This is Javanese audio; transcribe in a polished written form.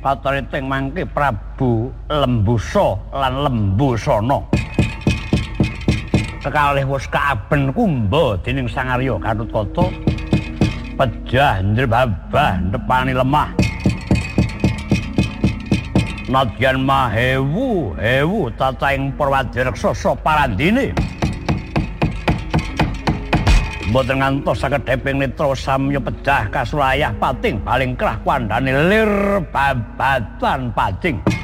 katariting mangke Prabu Lembusa lan Lembusana kekalih wis kaaben kumba dening Sang Arya Gatotkaca pejah ndrebabah ndepani lemah nadyan mahewu cacahing Purwadi raksasa parandene mboten ngantos sakedheping netra samya pejah kasulayah pating baling krah kuandane lir babatan pacing